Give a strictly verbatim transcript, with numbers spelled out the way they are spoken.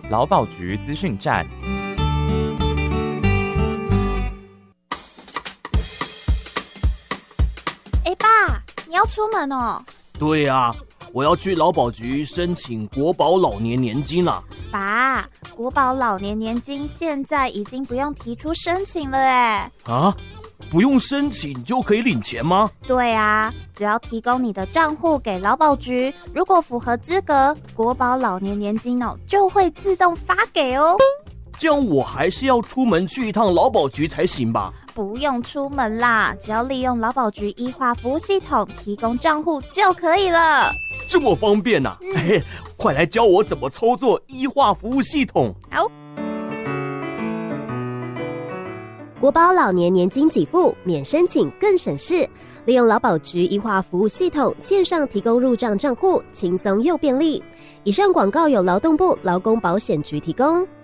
劳保局资讯站。 哎，爸，你要出门哦？ 对啊，我要去劳保局申请国保老年年金啦。 爸，国保老年年金现在已经不用提出申请了哎。 啊？不用申请就可以领钱吗？ 对啊，只要提供你的账户给劳保局，如果符合资格，国保老年年金哦就会自动发给哦。 这样我还是要出门去一趟劳保局才行吧？ 不用出门啦，只要利用劳保局医化服务系统提供账户就可以了。 这么方便啊！嗯、嘿，快来教我怎么操作医化服务系统。 好。 国保老年年金给付免申请更省事，利用劳保局医化服务系统线上提供入账账户，轻松又便利。以上广告由劳动部劳工保险局提供。